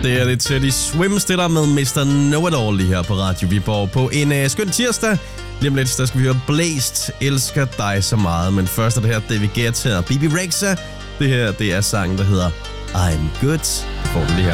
Det er det Teddy Swim stiller med Mr. Know-It-All lige her på Radio Viborg på en skøn tirsdag. Lige om lidt, der skal vi høre Blæst, Elsker dig så meget. Men først er det her David Guetta og Bibi Rexha. Det her, det er sangen, der hedder I'm Good. Får den lige her.